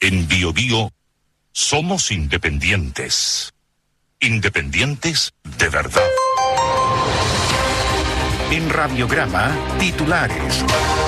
En Bio Bio somos independientes. Independientes de verdad. En Radiograma, titulares.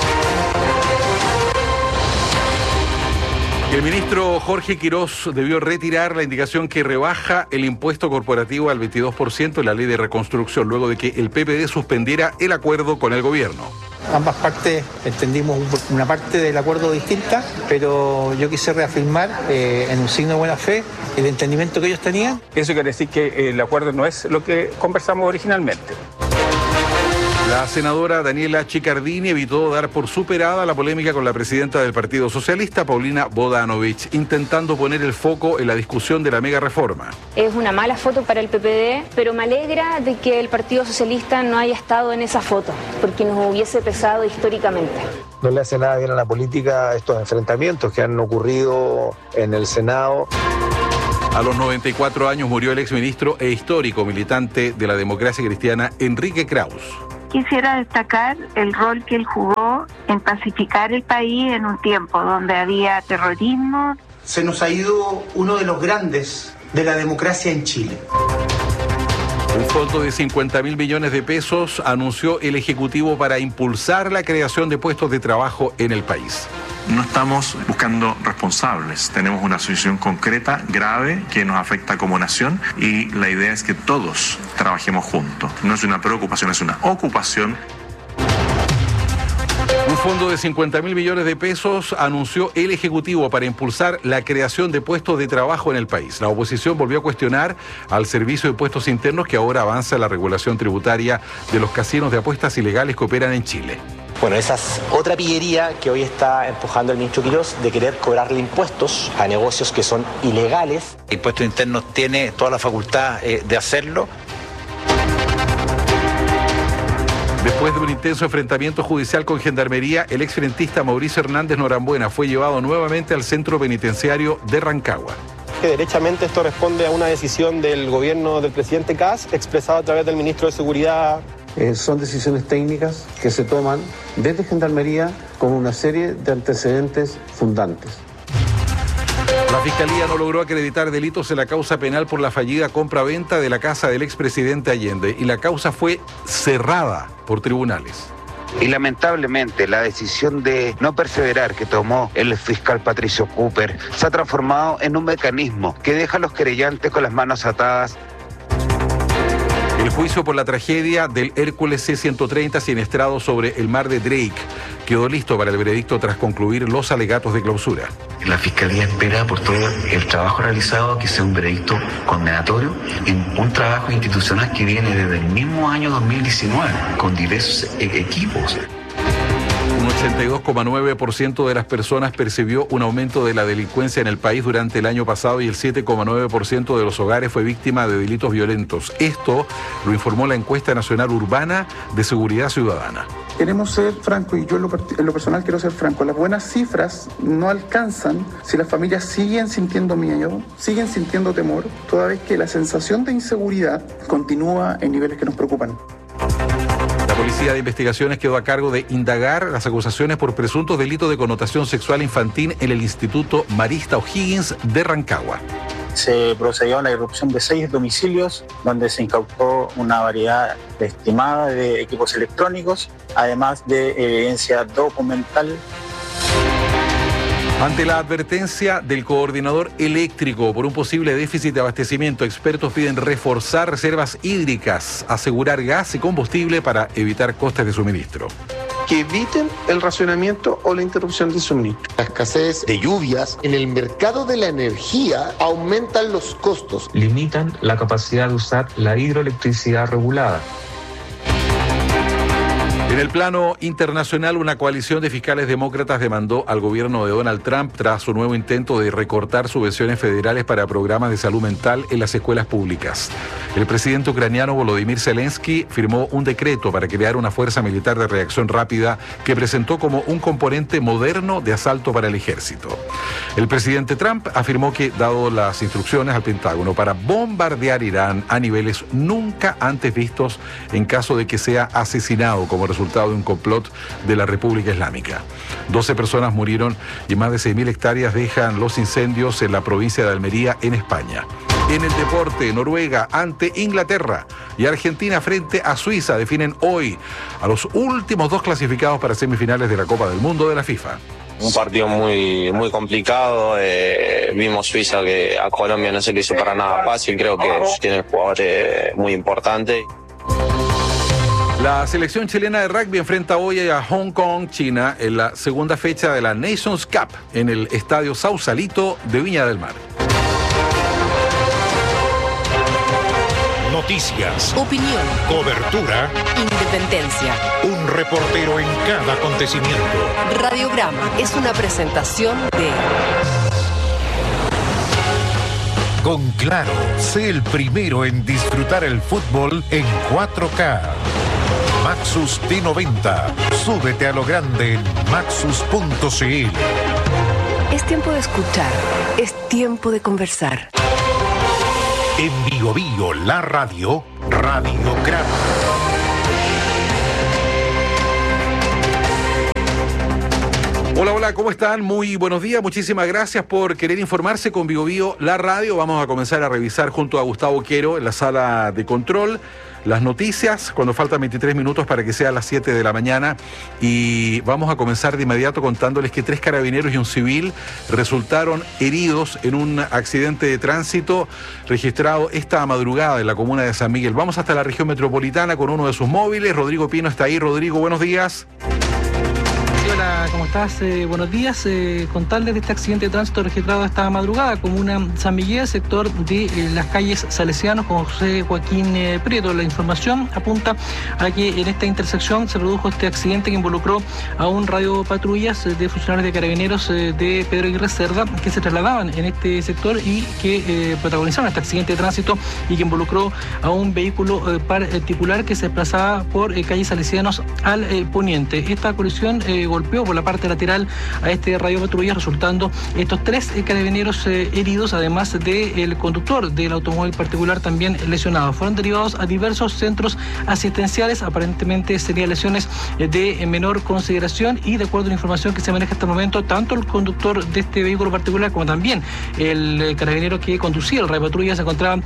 El ministro Jorge Quirós debió retirar la indicación que rebaja el impuesto corporativo al 22% en la ley de reconstrucción, luego de que el PPD suspendiera el acuerdo con el gobierno. Ambas partes entendimos una parte del acuerdo distinta, pero yo quise reafirmar en un signo de buena fe el entendimiento que ellos tenían. Eso quiere decir que el acuerdo no es lo que conversamos originalmente. La senadora Daniela Chiccardini evitó dar por superada la polémica con la presidenta del Partido Socialista, Paulina Bodanovich, intentando poner el foco en la discusión de la mega reforma. Es una mala foto para el PPD, pero me alegra de que el Partido Socialista no haya estado en esa foto, porque nos hubiese pesado históricamente. No le hace nada bien a la política estos enfrentamientos que han ocurrido en el Senado. A los 94 años murió el exministro e histórico militante de la democracia cristiana, Enrique Kraus. Quisiera destacar el rol que él jugó en pacificar el país en un tiempo donde había terrorismo. Se nos ha ido uno de los grandes de la democracia en Chile. Un fondo de 50.000 millones de pesos anunció el Ejecutivo para impulsar la creación de puestos de trabajo en el país. No estamos buscando responsables, tenemos una situación concreta, grave, que nos afecta como nación y la idea es que todos trabajemos juntos. No es una preocupación, es una ocupación. Un fondo de 50.000 millones de pesos anunció el Ejecutivo para impulsar la creación de puestos de trabajo en el país. La oposición volvió a cuestionar al Servicio de Impuestos Internos que ahora avanza la regulación tributaria de los casinos de apuestas ilegales que operan en Chile. Bueno, esa es otra pillería que hoy está empujando el ministro Quirós de querer cobrarle impuestos a negocios que son ilegales. Impuestos Internos tiene toda la facultad de hacerlo. Después de un intenso enfrentamiento judicial con Gendarmería, el exfrentista Mauricio Hernández Norambuena fue llevado nuevamente al centro penitenciario de Rancagua. Que derechamente esto responde a una decisión del gobierno del presidente Kast, expresada a través del ministro de Seguridad. Son decisiones técnicas que se toman desde Gendarmería con una serie de antecedentes fundantes. La Fiscalía no logró acreditar delitos en la causa penal por la fallida compra-venta de la casa del expresidente Allende y la causa fue cerrada por tribunales. Y lamentablemente la decisión de no perseverar que tomó el fiscal Patricio Cooper se ha transformado en un mecanismo que deja a los querellantes con las manos atadas. El juicio por la tragedia del Hércules C-130 siniestrado sobre el mar de Drake quedó listo para el veredicto tras concluir los alegatos de clausura. La Fiscalía espera por todo el trabajo realizado que sea un veredicto condenatorio en un trabajo institucional que viene desde el mismo año 2019 con diversos equipos. Un 82,9% de las personas percibió un aumento de la delincuencia en el país durante el año pasado y el 7,9% de los hogares fue víctima de delitos violentos. Esto lo informó la encuesta nacional urbana de seguridad ciudadana. Queremos ser francos y yo en lo personal quiero ser franco. Las buenas cifras no alcanzan si las familias siguen sintiendo miedo, siguen sintiendo temor, toda vez que la sensación de inseguridad continúa en niveles que nos preocupan. La Policía de Investigaciones quedó a cargo de indagar las acusaciones por presuntos delitos de connotación sexual infantil en el Instituto Marista O'Higgins de Rancagua. Se procedió a la irrupción de 6 domicilios donde se incautó una variedad estimada de equipos electrónicos, además de evidencia documental. Ante la advertencia del coordinador eléctrico por un posible déficit de abastecimiento, expertos piden reforzar reservas hídricas, asegurar gas y combustible para evitar costes de suministro. Que eviten el racionamiento o la interrupción de suministro. La escasez de lluvias en el mercado de la energía aumentan los costos. Limitan la capacidad de usar la hidroelectricidad regulada. En el plano internacional, una coalición de fiscales demócratas demandó al gobierno de Donald Trump tras su nuevo intento de recortar subvenciones federales para programas de salud mental en las escuelas públicas. El presidente ucraniano Volodymyr Zelensky firmó un decreto para crear una fuerza militar de reacción rápida que presentó como un componente moderno de asalto para el ejército. El presidente Trump afirmó que, dado las instrucciones al Pentágono para bombardear Irán a niveles nunca antes vistos en caso de que sea asesinado como resultado de un complot de la República Islámica. 12 personas murieron y más de 6.000 hectáreas dejan los incendios en la provincia de Almería, en España. En el deporte, Noruega ante Inglaterra y Argentina frente a Suiza definen hoy a los últimos 2 clasificados para semifinales de la Copa del Mundo de la FIFA. Un partido muy complicado. Vimos Suiza que a Colombia no se le hizo para nada fácil. Creo que tiene jugadores muy importantes. La selección chilena de rugby enfrenta hoy a Hong Kong, China, en la segunda fecha de la Nations Cup en el estadio Sausalito de Viña del Mar. Noticias, opinión, cobertura, independencia. Un reportero en cada acontecimiento. Radiograma es una presentación de... Con Claro, sé el primero en disfrutar el fútbol en 4K. Maxus T90. Súbete a lo grande en maxus.cl. Es tiempo de escuchar, es tiempo de conversar. En Bio Bio, la radio, Radiograma. Hola, ¿cómo están? Muy buenos días, muchísimas gracias por querer informarse con Bio Bio, la radio. Vamos a comenzar a revisar junto a Gustavo Quero en la sala de control las noticias, cuando faltan 23 minutos para que sea las 7 de la mañana, y vamos a comenzar de inmediato contándoles que 3 carabineros y un civil resultaron heridos en un accidente de tránsito registrado esta madrugada en la comuna de San Miguel. Vamos hasta la región metropolitana con uno de sus móviles. Rodrigo Pino está ahí. Rodrigo, buenos días. Hola, ¿cómo estás? Buenos días. Contarles de este accidente de tránsito registrado esta madrugada, comuna San Miguel, sector de las calles Salesianos con José Joaquín Prieto. La información apunta a que en esta intersección se produjo este accidente que involucró a un radiopatrullas de funcionarios de carabineros de Pedro Aguirre Cerda que se trasladaban en este sector y que protagonizaron este accidente de tránsito y que involucró a un vehículo particular que se desplazaba por calles Salesianos al poniente. Esta colisión golpeó por la parte lateral a este radiopatrulla, resultando estos 3 carabineros heridos, además del conductor del automóvil particular también lesionado. Fueron derivados a diversos centros asistenciales, aparentemente serían lesiones de menor consideración, y de acuerdo a la información que se maneja hasta el momento, tanto el conductor de este vehículo particular como también el carabinero que conducía el radiopatrulla se encontraban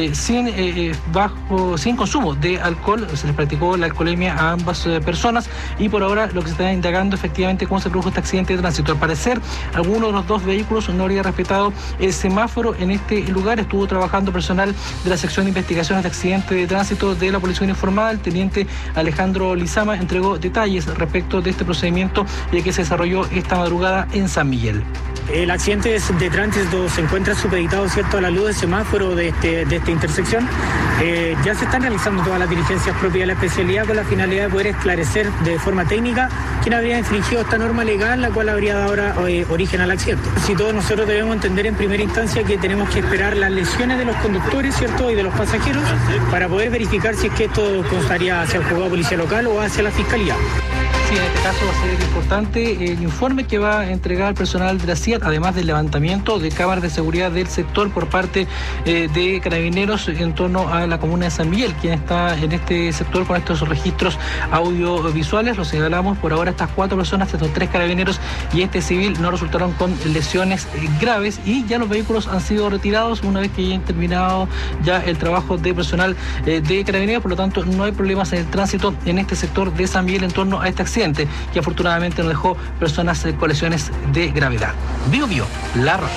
sin consumo de alcohol. Se les practicó la alcoholemia a ambas personas, y por ahora lo que se está indagando efectivamente cómo se produjo este accidente de tránsito. Al parecer, alguno de los 2 vehículos no habría respetado el semáforo en este lugar. Estuvo trabajando personal de la sección de investigaciones de accidentes de tránsito de la Policía Uniformada. El teniente Alejandro Lizama entregó detalles respecto de este procedimiento que se desarrolló esta madrugada en San Miguel. El accidente de tránsito se encuentra supeditado, ¿cierto?, a la luz del semáforo de esta intersección. Ya se están realizando todas las diligencias propias de la especialidad con la finalidad de poder esclarecer de forma técnica quién habría infringido esta norma legal, la cual habría dado ahora origen al accidente. Si todos nosotros debemos entender en primera instancia que tenemos que esperar las lesiones de los conductores, ¿cierto?, y de los pasajeros para poder verificar si es que esto constaría hacia el juzgado de policía local o hacia la fiscalía. Sí, en este caso va a ser importante el informe que va a entregar el personal de la CIAT, además del levantamiento de cámaras de seguridad del sector por parte de carabineros en torno a la comuna de San Miguel, quien está en este sector con estos registros audiovisuales. Lo señalamos, por ahora estas 4 personas, estos 3 carabineros y este civil, no resultaron con lesiones graves, y ya los vehículos han sido retirados una vez que hayan terminado ya el trabajo de personal de carabineros. Por lo tanto, no hay problemas en el tránsito en este sector de San Miguel en torno a este accidente, que afortunadamente no dejó personas con lesiones de gravedad. Bio Bio, la radio.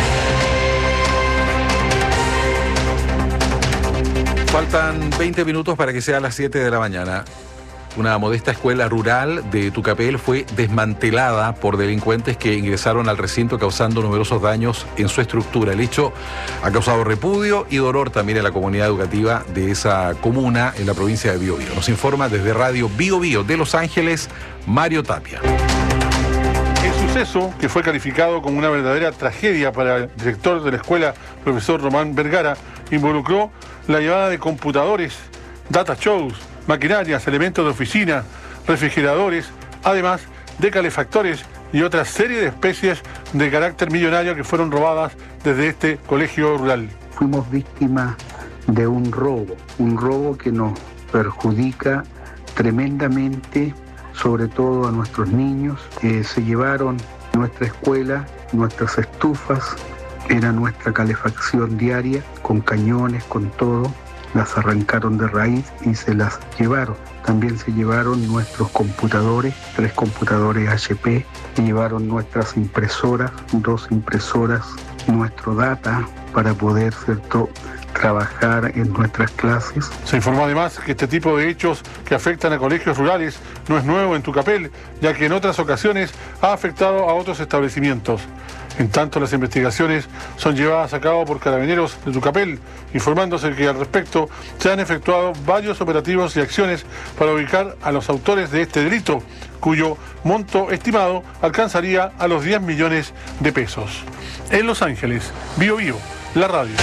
Faltan 20 minutos para que sea las 7 de la mañana. Una modesta escuela rural de Tucapel fue desmantelada por delincuentes que ingresaron al recinto causando numerosos daños en su estructura. El hecho ha causado repudio y dolor también en la comunidad educativa de esa comuna en la provincia de Biobío. Nos informa desde Radio Bio Bio de Los Ángeles, Mario Tapia. En sus suceso, que fue calificado como una verdadera tragedia para el director de la escuela, profesor Román Vergara, involucró la llevada de computadores, data shows, maquinarias, elementos de oficina, refrigeradores, además de calefactores y otra serie de especies de carácter millonario que fueron robadas desde este colegio rural. Fuimos víctimas de un robo que nos perjudica tremendamente, sobre todo a nuestros niños. Se llevaron nuestra escuela, nuestras estufas, era nuestra calefacción diaria, con cañones, con todo, las arrancaron de raíz y se las llevaron. También se llevaron nuestros computadores, 3 computadores HP, se llevaron nuestras impresoras, 2 impresoras, nuestro data para poder, ¿cierto?, trabajar en nuestras clases. Se informó además que este tipo de hechos que afectan a colegios rurales no es nuevo en Tucapel, ya que en otras ocasiones ha afectado a otros establecimientos. En tanto, las investigaciones son llevadas a cabo por Carabineros de Tucapel, informándose que al respecto se han efectuado varios operativos y acciones para ubicar a los autores de este delito, cuyo monto estimado alcanzaría a los 10 millones de pesos. En Los Ángeles, Bio Bio, la radio.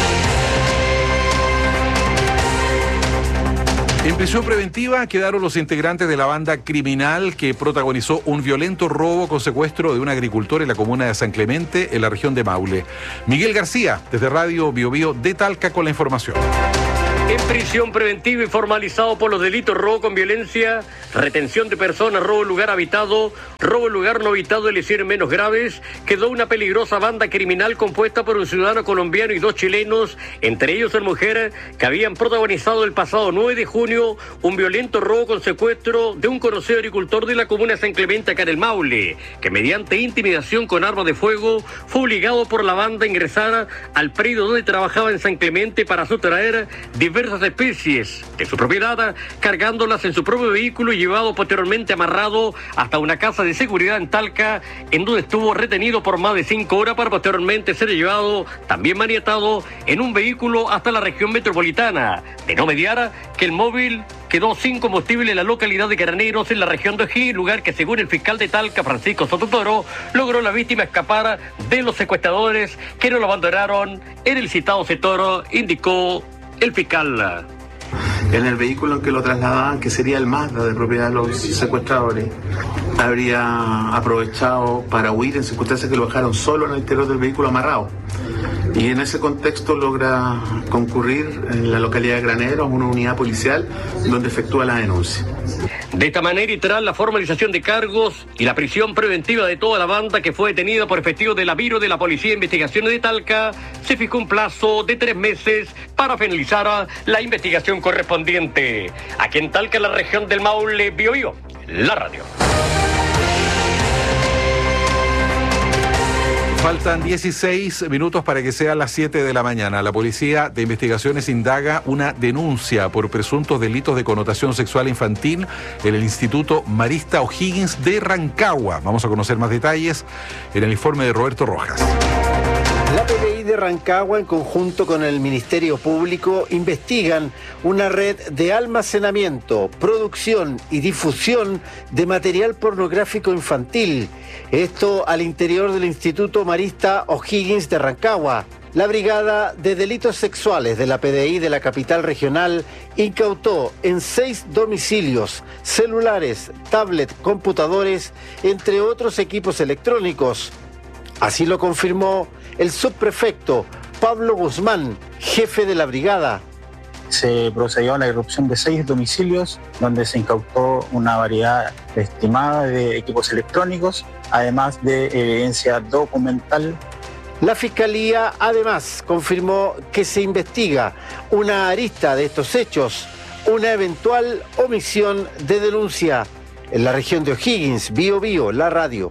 En prisión preventiva quedaron los integrantes de la banda criminal que protagonizó un violento robo con secuestro de un agricultor en la comuna de San Clemente, en la región de Maule. Miguel García, desde Radio Bio Bio de Talca, con la información. En prisión preventiva y formalizado por los delitos robo con violencia, retención de personas, robo en lugar habitado, robo en lugar no habitado y lesiones menos graves, quedó una peligrosa banda criminal compuesta por un ciudadano colombiano y 2 chilenos, entre ellos una mujer, que habían protagonizado el pasado 9 de junio un violento robo con secuestro de un conocido agricultor de la comuna de San Clemente, acá en el Maule, que mediante intimidación con armas de fuego fue obligado por la banda a ingresar al predio donde trabajaba en San Clemente para sustraer diversas especies de su propiedad, cargándolas en su propio vehículo y llevado posteriormente amarrado hasta una casa de seguridad en Talca, en donde estuvo retenido por más de 5 horas para posteriormente ser llevado, también maniatado, en un vehículo hasta la región metropolitana. De no mediar que el móvil quedó sin combustible en la localidad de Caraneros, en la región de O'Higgins, lugar que, según el fiscal de Talca, Francisco Sototoro, logró la víctima escapar de los secuestradores que no lo abandonaron en el citado sector, indicó el fiscal. En el vehículo en que lo trasladaban, que sería el Mazda de propiedad de los secuestradores, habría aprovechado para huir en circunstancias que lo dejaron solo en el interior del vehículo amarrado. Y en ese contexto logra concurrir en la localidad de Graneros una unidad policial donde efectúa la denuncia. De esta manera, y tras la formalización de cargos y la prisión preventiva de toda la banda que fue detenida por efectivos de la Biro de la Policía de Investigaciones de Talca, se fijó un plazo de 3 meses para finalizar la investigación correspondiente. Aquí en Talca, en la región del Maule, Bio Bio, la radio. Faltan 16 minutos para que sean las 7 de la mañana. La Policía de Investigaciones indaga una denuncia por presuntos delitos de connotación sexual infantil en el Instituto Marista O'Higgins de Rancagua. Vamos a conocer más detalles en el informe de Roberto Rojas. La PDI de Rancagua, en conjunto con el Ministerio Público, investigan una red de almacenamiento, producción y difusión de material pornográfico infantil. Esto al interior del Instituto Marista O'Higgins de Rancagua. La Brigada de Delitos Sexuales de la PDI de la capital regional incautó en 6 domicilios celulares, tablet, computadores, entre otros equipos electrónicos. Así lo confirmó el subprefecto Pablo Guzmán, jefe de la brigada. Se procedió a la irrupción de 6 domicilios donde se incautó una variedad estimada de equipos electrónicos, además de evidencia documental. La Fiscalía además confirmó que se investiga una arista de estos hechos, una eventual omisión de denuncia. En la región de O'Higgins, Bio Bio, la radio.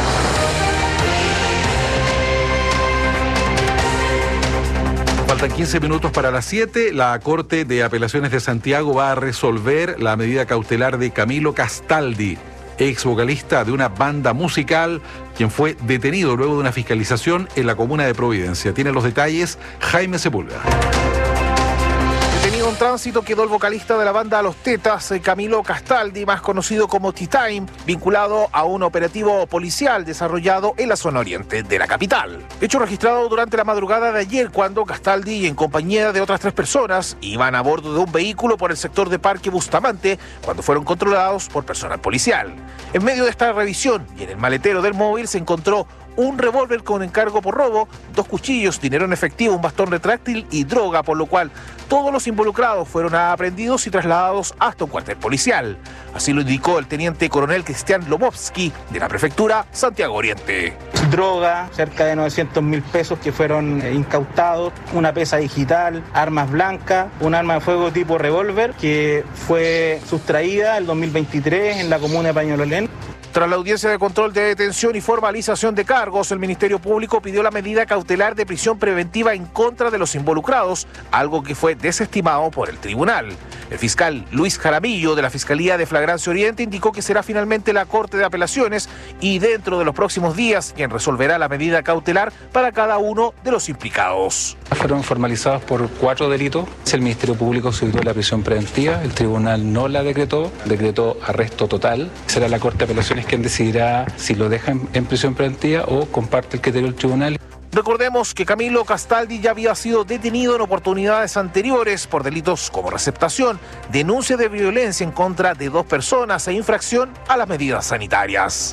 Faltan 15 minutos para las 7. La Corte de Apelaciones de Santiago va a resolver la medida cautelar de Camilo Castaldi, ex vocalista de una banda musical, quien fue detenido luego de una fiscalización en la comuna de Providencia. Tiene los detalles Jaime Sepúlveda. Detenido un tránsito quedó el vocalista de la banda Los Tetas, Camilo Castaldi, más conocido como T-Time, vinculado a un operativo policial desarrollado en la zona oriente de la capital. Hecho registrado durante la madrugada de ayer, cuando Castaldi, en compañía de otras 3 personas, iban a bordo de un vehículo por el sector de Parque Bustamante, cuando fueron controlados por personal policial. En medio de esta revisión y en el maletero del móvil se encontró un revólver con encargo por robo, 2 cuchillos, dinero en efectivo, un bastón retráctil y droga, por lo cual todos los involucrados fueron aprehendidos y trasladados hasta un cuartel policial. Así lo indicó el teniente coronel Cristian Lobovsky de la prefectura Santiago Oriente. Droga, cerca de 900.000 pesos que fueron incautados, una pesa digital, armas blancas, un arma de fuego tipo revólver que fue sustraída el 2023 en la comuna de Peñalolén. Tras la audiencia de control de detención y formalización de cargos, el Ministerio Público pidió la medida cautelar de prisión preventiva en contra de los involucrados, algo que fue desestimado por el tribunal. El fiscal Luis Jaramillo, de la Fiscalía de Flagrancia Oriente, indicó que será finalmente la Corte de Apelaciones y dentro de los próximos días quien resolverá la medida cautelar para cada uno de los implicados. Fueron formalizados por 4 delitos. El Ministerio Público solicitó la prisión preventiva, el tribunal no la decretó arresto total. Será la Corte de Apelaciones quien decidirá si lo deja en prisión preventiva o comparte el criterio del tribunal. Recordemos que Camilo Castaldi ya había sido detenido en oportunidades anteriores por delitos como receptación, denuncia de violencia en contra de 2 personas e infracción a las medidas sanitarias.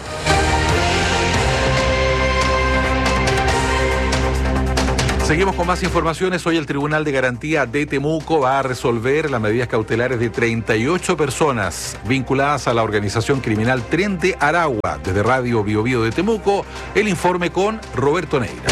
Seguimos con más informaciones. Hoy el Tribunal de Garantía de Temuco va a resolver las medidas cautelares de 38 personas vinculadas a la organización criminal Tren de Aragua. Desde Radio Bio Bio de Temuco, el informe con Roberto Neira.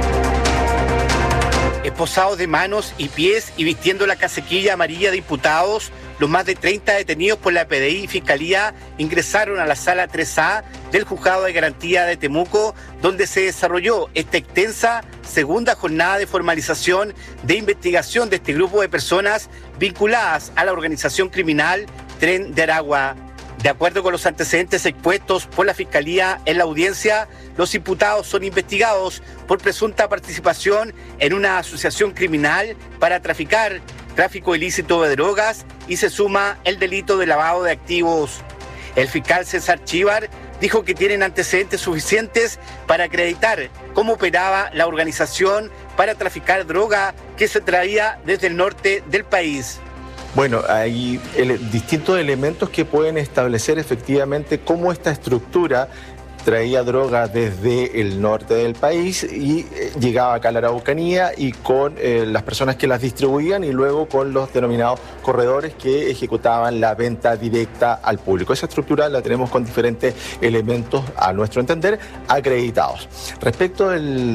Esposados de manos y pies y vistiendo la casaquilla amarilla de imputados, los más de 30 detenidos por la PDI y Fiscalía ingresaron a la Sala 3A del Juzgado de Garantía de Temuco, donde se desarrolló esta extensa segunda jornada de formalización de investigación de este grupo de personas vinculadas a la organización criminal Tren de Aragua. De acuerdo con los antecedentes expuestos por la Fiscalía en la audiencia, los imputados son investigados por presunta participación en una asociación criminal para tráfico ilícito de drogas y se suma el delito de lavado de activos. El fiscal César Chívar dijo que tienen antecedentes suficientes para acreditar cómo operaba la organización para traficar droga que se traía desde el norte del país. Bueno, hay distintos elementos que pueden establecer efectivamente cómo esta estructura traía droga desde el norte del país y llegaba acá a la Araucanía y con las personas que las distribuían y luego con los denominados corredores que ejecutaban la venta directa al público. Esa estructura la tenemos con diferentes elementos, a nuestro entender, acreditados. Respecto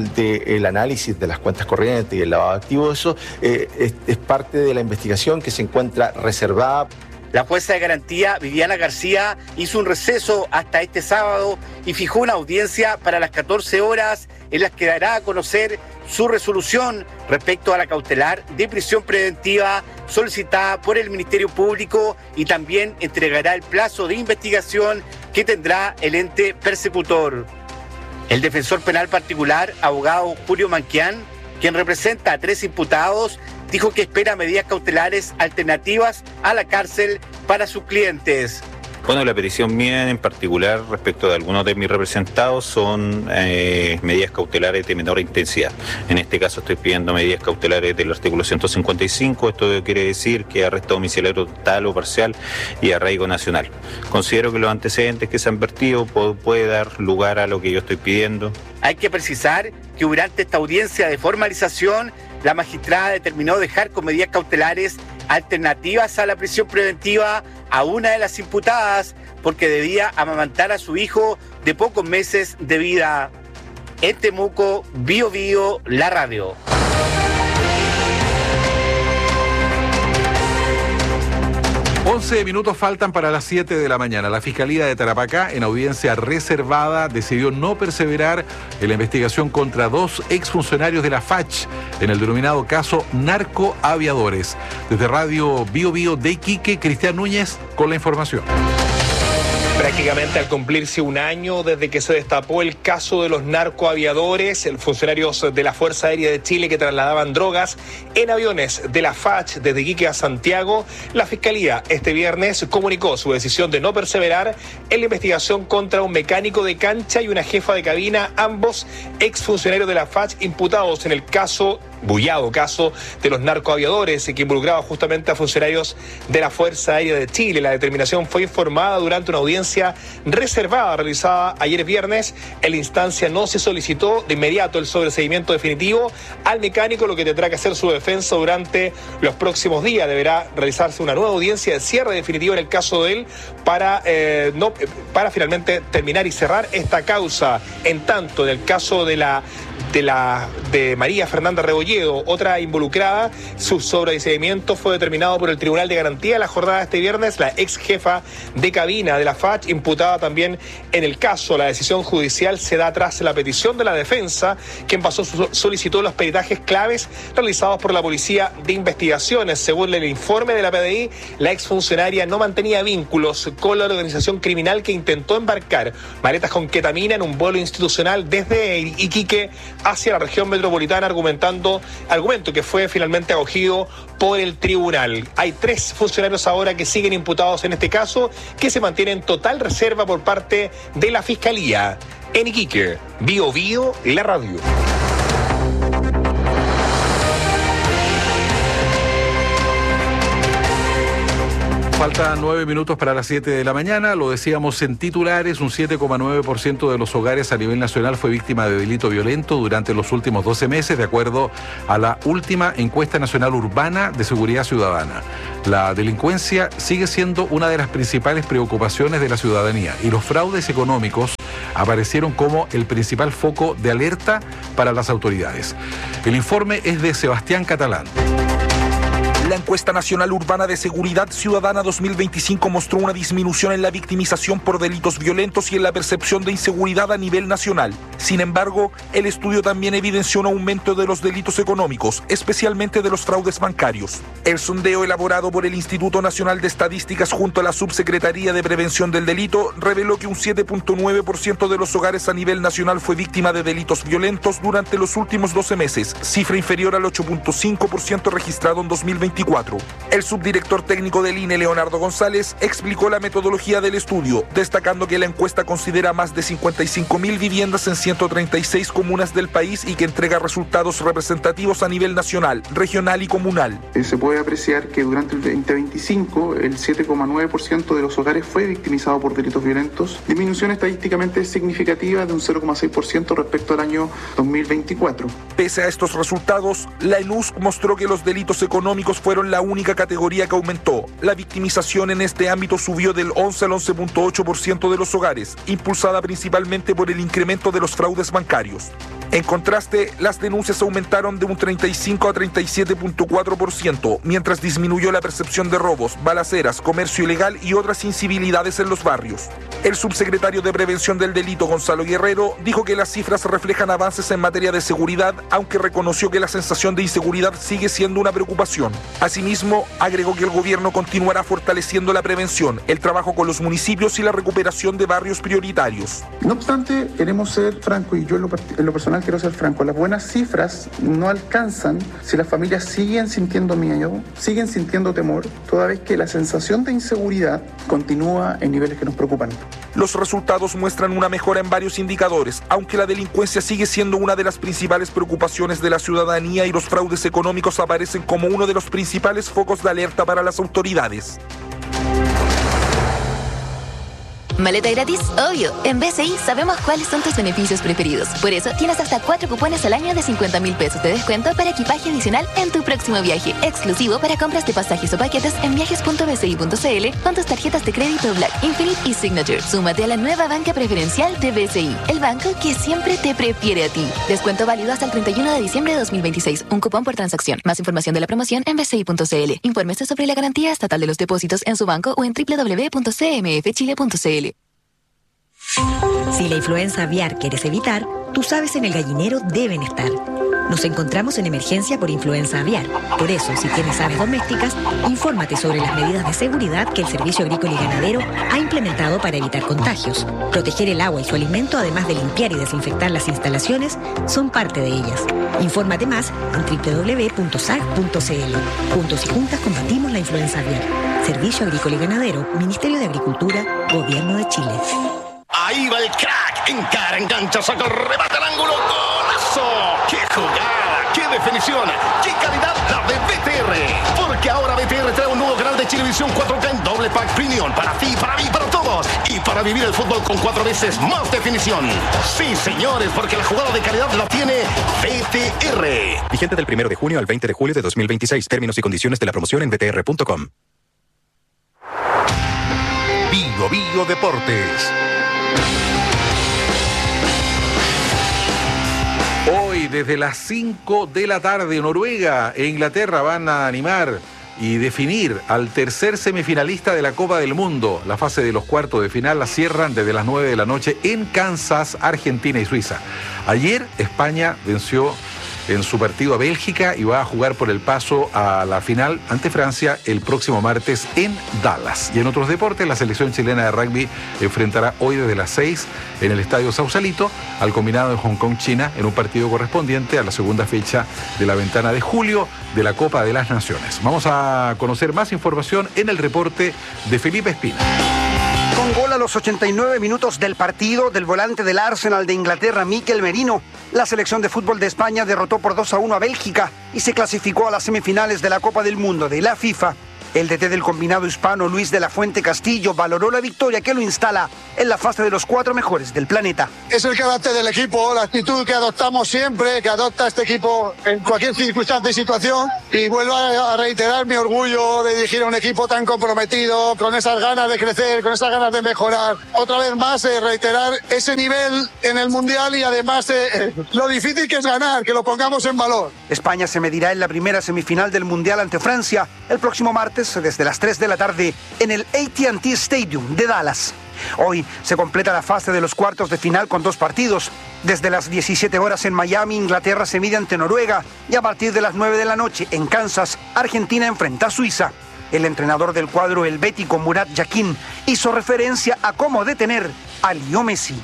del análisis de las cuentas corrientes y el lavado de activos, eso es parte de la investigación que se encuentra reservada. La jueza de garantía, Viviana García, hizo un receso hasta este sábado y fijó una audiencia para las 14 horas en las que dará a conocer su resolución respecto a la cautelar de prisión preventiva solicitada por el Ministerio Público y también entregará el plazo de investigación que tendrá el ente persecutor. El defensor penal particular, abogado Julio Manquián, quien representa a 3 imputados, dijo que espera medidas cautelares alternativas a la cárcel para sus clientes. Bueno, la petición mía en particular respecto de algunos de mis representados son medidas cautelares de menor intensidad. En este caso estoy pidiendo medidas cautelares del artículo 155, esto quiere decir que arresto domiciliario total o parcial y arraigo nacional. Considero que los antecedentes que se han vertido puede dar lugar a lo que yo estoy pidiendo. Hay que precisar que durante esta audiencia de formalización, la magistrada determinó dejar con medidas cautelares alternativas a la prisión preventiva a una de las imputadas porque debía amamantar a su hijo de pocos meses de vida. En Temuco, Bio Bio, la radio. 11 minutos faltan para las 7 de la mañana. La Fiscalía de Tarapacá, en audiencia reservada, decidió no perseverar en la investigación contra 2 exfuncionarios de la FACH en el denominado caso Narcoaviadores. Desde Radio Bio Bio de Iquique, Cristian Núñez con la información. Prácticamente al cumplirse un año desde que se destapó el caso de los narcoaviadores, funcionarios de la Fuerza Aérea de Chile que trasladaban drogas en aviones de la FACH desde Iquique a Santiago, la Fiscalía este viernes comunicó su decisión de no perseverar en la investigación contra un mecánico de cancha y una jefa de cabina, ambos exfuncionarios de la FACH imputados en el bullado caso de los narcoaviadores que involucraba justamente a funcionarios de la Fuerza Aérea de Chile. La determinación fue informada durante una audiencia reservada realizada ayer viernes. En la instancia no se solicitó de inmediato el sobreseimiento definitivo al mecánico, lo que tendrá que hacer su defensa durante los próximos días. Deberá realizarse una nueva audiencia de cierre definitivo en el caso de él para finalmente terminar y cerrar esta causa. En tanto, en el caso de María Fernanda Rebolledo, otra involucrada, su sobreseimiento fue determinado por el Tribunal de Garantía en la jornada de este viernes. La ex jefa de cabina de la FACH, imputada también en el caso. La decisión judicial se da tras la petición de la defensa, quien solicitó los peritajes claves realizados por la Policía de Investigaciones. Según el informe de la PDI, la exfuncionaria no mantenía vínculos con la organización criminal que intentó embarcar maletas con ketamina en un vuelo institucional desde Iquique hacia la región metropolitana, argumento que fue finalmente acogido por el tribunal. Hay 3 funcionarios ahora que siguen imputados en este caso, que se mantiene en total reserva por parte de la Fiscalía. En Iquique, Bio Bio, la radio. Faltan 9 minutos para las 7 de la mañana, lo decíamos en titulares, un 7,9% de los hogares a nivel nacional fue víctima de delito violento durante los últimos 12 meses, de acuerdo a la última encuesta nacional urbana de seguridad ciudadana. La delincuencia sigue siendo una de las principales preocupaciones de la ciudadanía y los fraudes económicos aparecieron como el principal foco de alerta para las autoridades. El informe es de Sebastián Catalán. La encuesta nacional urbana de seguridad ciudadana 2025 mostró una disminución en la victimización por delitos violentos y en la percepción de inseguridad a nivel nacional. Sin embargo, el estudio también evidenció un aumento de los delitos económicos, especialmente de los fraudes bancarios. El sondeo elaborado por el Instituto Nacional de Estadísticas junto a la Subsecretaría de Prevención del Delito reveló que un 7,9% de los hogares a nivel nacional fue víctima de delitos violentos durante los últimos 12 meses, cifra inferior al 8,5% registrado en 2024. El subdirector técnico del INE, Leonardo González, explicó la metodología del estudio, destacando que la encuesta considera más de 55.000 viviendas en 136 comunas del país y que entrega resultados representativos a nivel nacional, regional y comunal. Se puede apreciar que durante el 2025 el 7,9% de los hogares fue victimizado por delitos violentos, disminución estadísticamente significativa de un 0,6% respecto al año 2024. Pese a estos resultados, la ENUSC mostró que los delitos económicos fueron la única categoría que aumentó. La victimización en este ámbito subió del 11 al 11,8% de los hogares, impulsada principalmente por el incremento de los fraudes bancarios. En contraste, las denuncias aumentaron de un 35 a 37,4%, mientras disminuyó la percepción de robos, balaceras, comercio ilegal y otras incivilidades en los barrios. El subsecretario de Prevención del Delito, Gonzalo Guerrero, dijo que las cifras reflejan avances en materia de seguridad, aunque reconoció que la sensación de inseguridad sigue siendo una preocupación. Asimismo, agregó que el gobierno continuará fortaleciendo la prevención, el trabajo con los municipios y la recuperación de barrios prioritarios. No obstante, queremos ser francos, y yo en lo personal quiero ser franco, las buenas cifras no alcanzan si las familias siguen sintiendo miedo, siguen sintiendo temor, toda vez que la sensación de inseguridad continúa en niveles que nos preocupan. Los resultados muestran una mejora en varios indicadores, aunque la delincuencia sigue siendo una de las principales preocupaciones de la ciudadanía y los fraudes económicos aparecen como uno de los principales focos de alerta para las autoridades. ¿Maleta gratis? Obvio. En BCI sabemos cuáles son tus beneficios preferidos. Por eso tienes hasta 4 cupones al año de 50.000 pesos de descuento para equipaje adicional en tu próximo viaje. Exclusivo para compras de pasajes o paquetes en viajes.bci.cl con tus tarjetas de crédito Black, Infinite y Signature. Súmate a la nueva banca preferencial de BCI, el banco que siempre te prefiere a ti. Descuento válido hasta el 31 de diciembre de 2026. Un cupón por transacción. Más información de la promoción en bci.cl. Infórmese sobre la garantía estatal de los depósitos en su banco o en www.cmfchile.cl. Si la influenza aviar quieres evitar, tus aves en el gallinero deben estar Nos encontramos en emergencia por influenza aviar. Por eso, si tienes aves domésticas, infórmate sobre las medidas de seguridad que el Servicio Agrícola y Ganadero ha implementado para evitar contagios. Proteger el agua y su alimento, además de limpiar y desinfectar las instalaciones, son parte de ellas. Infórmate más en www.sag.cl. Juntos y juntas combatimos la influenza aviar. Servicio Agrícola y Ganadero, Ministerio de Agricultura, Gobierno de Chile. Ahí va el crack, encara, engancha, saca el remate al ángulo, ¡golazo! ¡Qué jugada! ¡Qué definición! ¡Qué calidad la de BTR! Porque ahora BTR trae un nuevo canal de Chilevisión 4K en doble pack premium para ti, para mí, para todos. Y para vivir el fútbol con 4 veces más definición. Sí, señores, porque la jugada de calidad la tiene BTR. Vigente del 1 de junio al 20 de julio de 2026. Términos y condiciones de la promoción en btr.com. Bio Bio Deportes. Hoy, desde las 5 de la tarde, Noruega e Inglaterra van a animar y definir al tercer semifinalista de la Copa del Mundo. La fase de los cuartos de final la cierran desde las 9 de la noche en Kansas, Argentina y Suiza. Ayer, España venció en su partido a Bélgica y va a jugar por el paso a la final ante Francia el próximo martes en Dallas. Y en otros deportes, la selección chilena de rugby enfrentará hoy desde las 6 en el Estadio Sausalito al combinado de Hong Kong, China, en un partido correspondiente a la segunda fecha de la ventana de julio de la Copa de las Naciones. Vamos a conocer más información en el reporte de Felipe Espina. Con gol a los 89 minutos del partido del volante del Arsenal de Inglaterra, Mikel Merino, la selección de fútbol de España derrotó por 2-1 a Bélgica y se clasificó a las semifinales de la Copa del Mundo de la FIFA. El DT del combinado hispano, Luis de la Fuente Castillo, valoró la victoria que lo instala en la fase de los 4 mejores del planeta. Es el carácter del equipo, la actitud que adoptamos siempre, que adopta este equipo en cualquier circunstancia y situación. Y vuelvo a reiterar mi orgullo de dirigir a un equipo tan comprometido, con esas ganas de crecer, con esas ganas de mejorar. Otra vez más, reiterar ese nivel en el Mundial y además lo difícil que es ganar, que lo pongamos en valor. España se medirá en la primera semifinal del Mundial ante Francia el próximo martes desde las 3 de la tarde en el AT&T Stadium de Dallas. Hoy se completa la fase de los cuartos de final con 2 partidos. Desde las 17 horas en Miami, Inglaterra se mide ante Noruega y a partir de las 9 de la noche en Kansas, Argentina enfrenta a Suiza. El entrenador del cuadro helvético, Murat Yakin, hizo referencia a cómo detener a Leo Messi.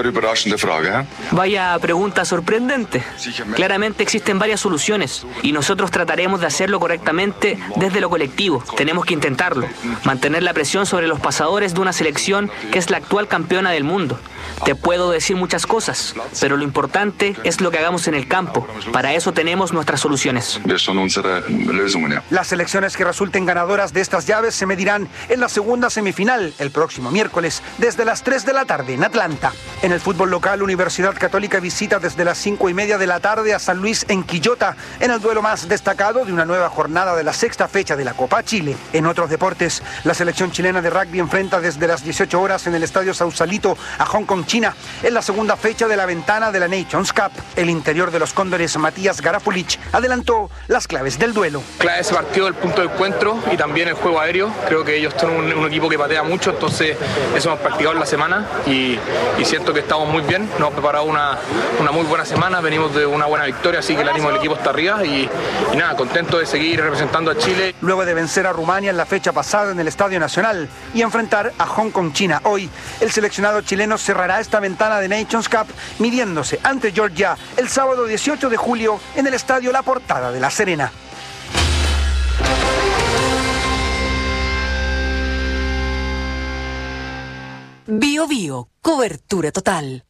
Vaya pregunta sorprendente. Claramente existen varias soluciones y nosotros trataremos de hacerlo correctamente desde lo colectivo. Tenemos que intentarlo. Mantener la presión sobre los pasadores de una selección que es la actual campeona del mundo. Te puedo decir muchas cosas, pero lo importante es lo que hagamos en el campo. Para eso tenemos nuestras soluciones. Las selecciones que resulten ganadoras de estas llaves se medirán en la segunda semifinal el próximo miércoles desde las 3 de la tarde en Atlanta. En el fútbol local, Universidad Católica visita desde las 5:30 de la tarde a San Luis en Quillota en el duelo más destacado de una nueva jornada de la 6ª fecha de la Copa Chile. En otros deportes, la selección chilena de rugby enfrenta desde las 18 horas en el Estadio Sausalito a Hong Kong, China, en la segunda fecha de la ventana de la Nations Cup. El interior de los Cóndores, Matías Garafulich, adelantó las claves del duelo. Clave ese partido, el punto de encuentro y también el juego aéreo. Creo que ellos son un equipo que patea mucho, entonces eso hemos practicado en la semana y siento que estamos muy bien. Nos hemos preparado una muy buena semana, venimos de una buena victoria, así que el ánimo del equipo está arriba y nada, contento de seguir representando a Chile. Luego de vencer a Rumania en la fecha pasada en el Estadio Nacional y enfrentar a Hong Kong, China hoy, el seleccionado chileno cerrará esta ventana de Nations Cup midiéndose ante Georgia el sábado 18 de julio en el Estadio La Portada de La Serena. Bio Bio, cobertura total.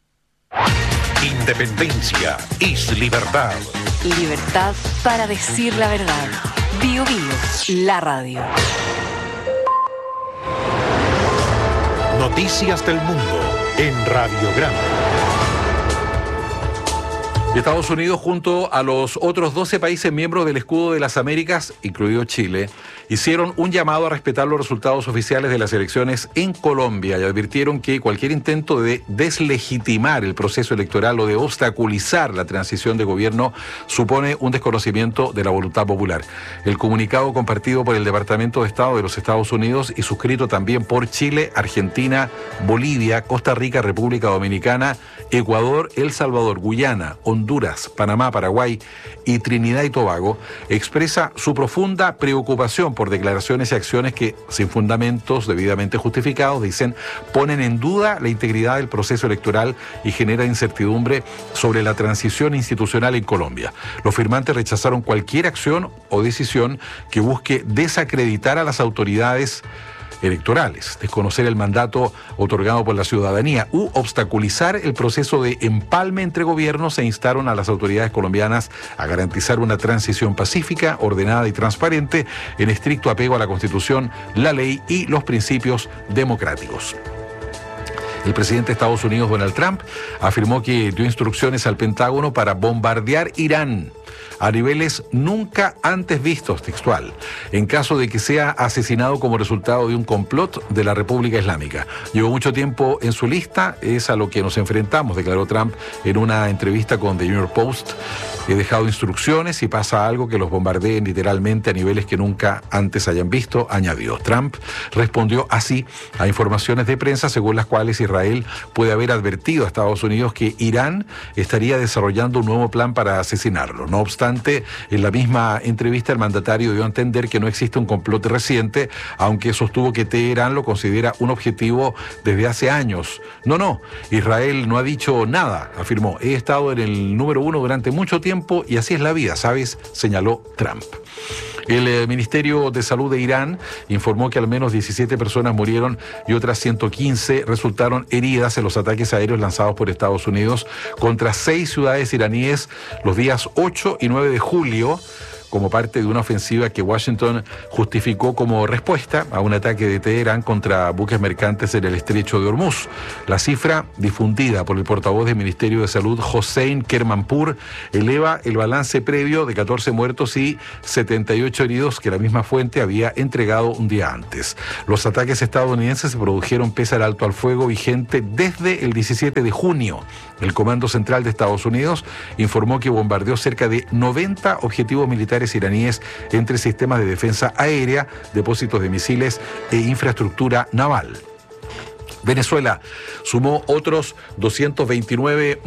Independencia es libertad. Libertad para decir la verdad. Bio Bio, la radio. Noticias del mundo en Radiograma. Estados Unidos, junto a los otros 12 países miembros del Escudo de las Américas, incluido Chile, hicieron un llamado a respetar los resultados oficiales de las elecciones en Colombia y advirtieron que cualquier intento de deslegitimar el proceso electoral o de obstaculizar la transición de gobierno supone un desconocimiento de la voluntad popular. El comunicado compartido por el Departamento de Estado de los Estados Unidos y suscrito también por Chile, Argentina, Bolivia, Costa Rica, República Dominicana, Ecuador, El Salvador, Guyana, Honduras, Honduras, Panamá, Paraguay y Trinidad y Tobago, expresa su profunda preocupación por declaraciones y acciones que, sin fundamentos debidamente justificados, dicen, ponen en duda la integridad del proceso electoral y genera incertidumbre sobre la transición institucional en Colombia. Los firmantes rechazaron cualquier acción o decisión que busque desacreditar a las autoridades electorales, desconocer el mandato otorgado por la ciudadanía u obstaculizar el proceso de empalme entre gobiernos, e instaron a las autoridades colombianas a garantizar una transición pacífica, ordenada y transparente en estricto apego a la Constitución, la ley y los principios democráticos. El presidente de Estados Unidos, Donald Trump, afirmó que dio instrucciones al Pentágono para bombardear Irán a niveles nunca antes vistos, textual, en caso de que sea asesinado como resultado de un complot de la República Islámica. Llevó mucho tiempo en su lista, es a lo que nos enfrentamos, declaró Trump en una entrevista con The New York Post. He dejado instrucciones si pasa algo que los bombardeen literalmente a niveles que nunca antes hayan visto, añadió. Trump respondió así a informaciones de prensa según las cuales Israel puede haber advertido a Estados Unidos que Irán estaría desarrollando un nuevo plan para asesinarlo. No obstante, en la misma entrevista el mandatario dio a entender que no existe un complot reciente, aunque sostuvo que Teherán lo considera un objetivo desde hace años. No, Israel no ha dicho nada, afirmó. He estado en el número 1 durante mucho tiempo y así es la vida, ¿sabes?, señaló Trump. El Ministerio de Salud de Irán informó que al menos 17 personas murieron y otras 115 resultaron heridas en los ataques aéreos lanzados por Estados Unidos contra 6 ciudades iraníes los días 8 y 9 de julio, como parte de una ofensiva que Washington justificó como respuesta a un ataque de Teherán contra buques mercantes en el estrecho de Hormuz. La cifra, difundida por el portavoz del Ministerio de Salud, Hossein Kermanpour, eleva el balance previo de 14 muertos y 78 heridos que la misma fuente había entregado un día antes. Los ataques estadounidenses se produjeron pese al alto al fuego vigente desde el 17 de junio. El Comando Central de Estados Unidos informó que bombardeó cerca de 90 objetivos militares iraníes entre sistemas de defensa aérea, depósitos de misiles e infraestructura naval. Venezuela sumó otros 229